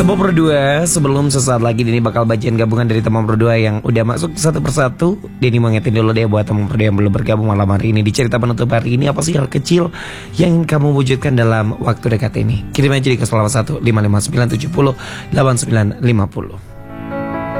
Tembok berdua, sebelum sesaat lagi Denny bakal bacain gabungan dari teman berdua yang udah masuk satu persatu. Denny mau ngetin dulu deh buat teman berdua yang belum bergabung malam hari ini. Di cerita penutup hari ini, apa sih hal kecil yang ingin kamu wujudkan dalam waktu dekat ini? Kirim aja di ke 1 55970 8950.